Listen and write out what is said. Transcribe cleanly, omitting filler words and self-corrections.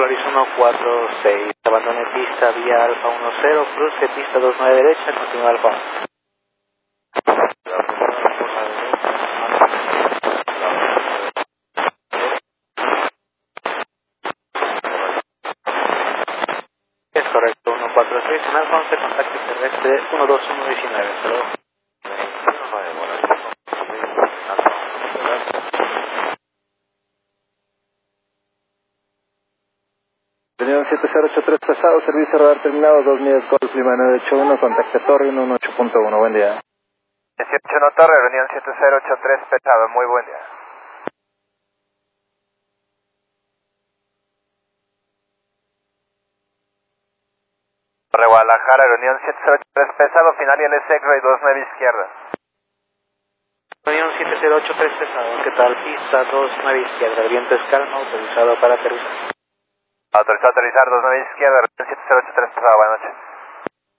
Polaris 146, abandone pista vía Alfa 10, cruce pista 29 derecha, continúa Alfa 11. Es correcto, 146, en Alfa 11, contacto terrestre 12119, perdón. Reunión 7083 pesado, servicio radar terminado, 2 millas Golf Lima 981, contacto Torre 118.1, buen día. 18 Torre, reunión 7083 pesado, muy buen día. Torre Guadalajara, reunión 7083 pesado, final y LS X-Ray 29 izquierda. Reunión 7083 pesado, ¿qué tal? Pista 29 izquierda, el viento es calma, autorizado para aterrizar. Autorizado a aterrizar 29 izquierda, reunión 7083 pesado, buenas noches.